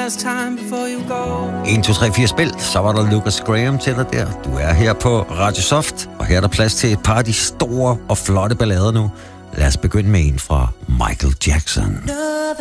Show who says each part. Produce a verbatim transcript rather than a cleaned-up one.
Speaker 1: last time before you go.
Speaker 2: en, to, tre, fire spil, så var der Lucas Graham til dig der. Du er her på Radio Soft, og her er der plads til et par af de store og flotte ballader nu. Lad os begynde med en fra Michael Jackson.